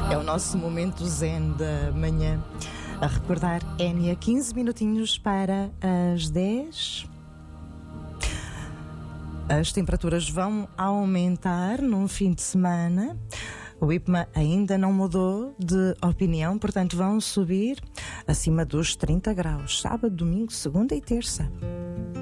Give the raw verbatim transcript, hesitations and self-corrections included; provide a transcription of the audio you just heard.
É o nosso momento zen da manhã. A recordar, Énia, quinze minutinhos para as dez. As temperaturas vão aumentar num fim de semana. O I P M A ainda não mudou de opinião, portanto vão subir acima dos trinta graus. Sábado, domingo, segunda e terça.